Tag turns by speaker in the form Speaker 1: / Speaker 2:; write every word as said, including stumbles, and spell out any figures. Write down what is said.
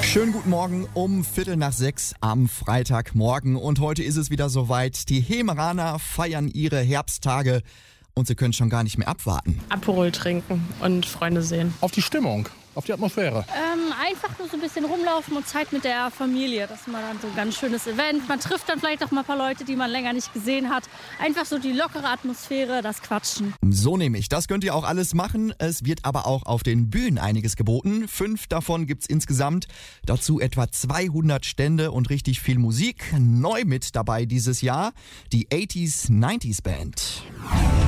Speaker 1: Schönen guten Morgen um Viertel nach sechs am Freitagmorgen. Und heute ist es wieder soweit. Die Hemeraner feiern ihre Herbsttage und sie können schon gar nicht mehr abwarten.
Speaker 2: Aperol trinken und Freunde sehen.
Speaker 3: Auf die Stimmung, auf die Atmosphäre.
Speaker 4: Ähm, einfach nur so ein bisschen rumlaufen und Zeit mit der Familie. Das ist mal dann so ein ganz schönes Event. Man trifft dann vielleicht auch mal ein paar Leute, die man länger nicht gesehen hat. Einfach so die lockere Atmosphäre, das Quatschen.
Speaker 1: So nehme ich. Das könnt ihr auch alles machen. Es wird aber auch auf den Bühnen einiges geboten. Fünf davon gibt's insgesamt. Dazu etwa zweihundert Stände und richtig viel Musik. Neu mit dabei dieses Jahr die achtziger, neunziger Band.